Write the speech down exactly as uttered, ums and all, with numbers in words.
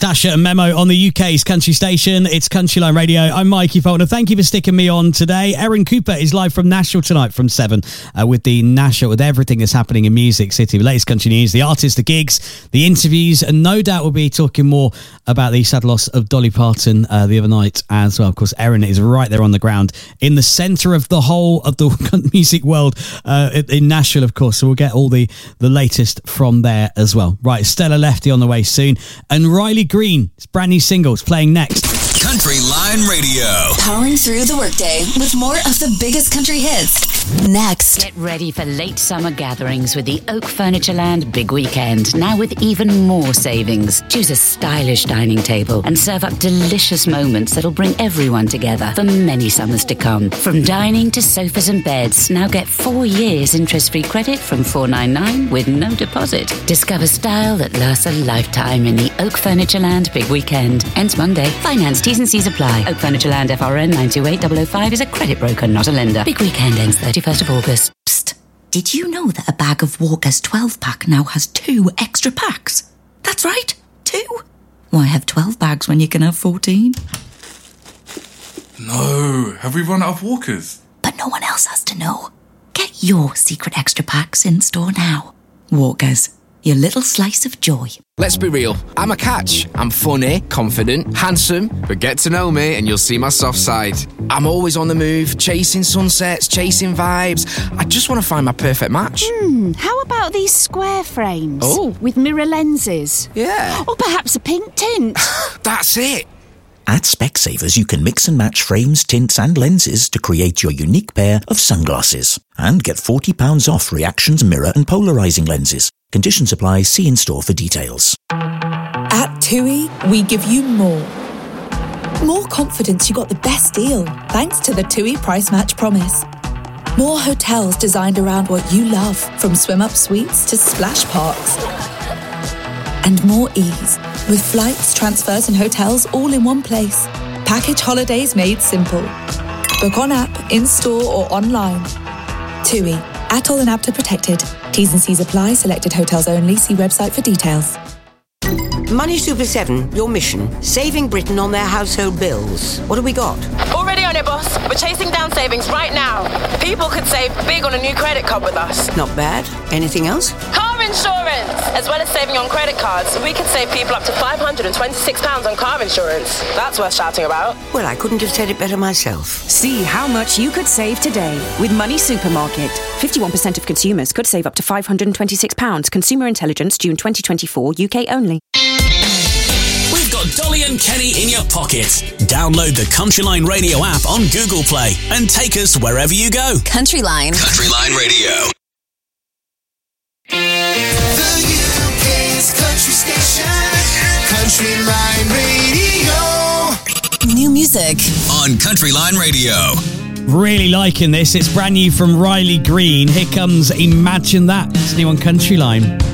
Dasher and Memo on the U K's country station. It's Countryline Radio. I'm Mikey Faulkner. Thank you for sticking me on today. Erin Cooper is live from Nashville tonight from seven uh, with the Nashville, with everything that's happening in Music City, the latest country news, the artists, the gigs, the interviews, and no doubt we'll be talking more about the sad loss of Dolly Parton uh, the other night as well. Of course, Erin is right there on the ground in the centre of the whole of the music world uh, in Nashville, of course. So we'll get all the, the latest from there as well. Right, Stella Lefty on the way soon. And Riley Green, his brand new singles playing next. Countryline Radio. Powering through the workday with more of the biggest country hits. Next. Get ready for late summer gatherings with the Oak Furnitureland Big Weekend. Now with even more savings. Choose a stylish dining table and serve up delicious moments that'll bring everyone together for many summers to come. From dining to sofas and beds, now get four years interest-free credit from four ninety-nine with no deposit. Discover style that lasts a lifetime in the Oak Furnitureland Big Weekend. Ends Monday. Finance T's and C's apply. Oak Furnitureland F R N nine two eight zero zero five is a credit broker, not a lender. Big Weekend ends thirty-first of August. Psst. Did you know that a bag of Walker's twelve pack now has two extra packs? That's right, two. Why have twelve bags when you can have fourteen? No, have we run out of Walkers? But no one else has to know. Get your secret extra packs in store now. Walkers, your little slice of joy. Let's be real, I'm a catch. I'm funny, confident, handsome, but get to know me and you'll see my soft side. I'm always on the move, chasing sunsets, chasing vibes. I just want to find my perfect match. Hmm, how about these square frames? Oh. With mirror lenses? Yeah. Or perhaps a pink tint? That's it. At Specsavers, you can mix and match frames, tints and lenses to create your unique pair of sunglasses. And get forty pounds off Reactions mirror and polarising lenses. Conditions apply. See in store for details. At TUI, we give you more. More confidence you got the best deal thanks to the TUI Price Match Promise. More hotels designed around what you love, from swim-up suites to splash parks. And more ease, with flights, transfers and hotels all in one place. Package holidays made simple. Book on app, in-store or online. TUI, Atoll and Apta protected. T's and C's apply. Selected hotels only. See website for details. Money Super seven, your mission, saving Britain on their household bills. What have we got? Already on it, boss. We're chasing down savings right now. People could save big on a new credit card with us. Not bad. Anything else? Car insurance! As well as saving on credit cards, we could save people up to five hundred twenty-six pounds on car insurance. That's worth shouting about. Well, I couldn't have said it better myself. See how much you could save today with Money Supermarket. fifty-one percent of consumers could save up to five hundred twenty-six pounds. Consumer Intelligence, June twenty twenty-four, U K only. We've got Dolly and Kenny in your pocket. Download the Countryline Radio app on Google Play and take us wherever you go. Countryline. Countryline Radio. The U K's country station. Countryline Radio. New music on Countryline Radio. Really liking this. It's brand new from Riley Green. Here comes Imagine That. It's new on Countryline.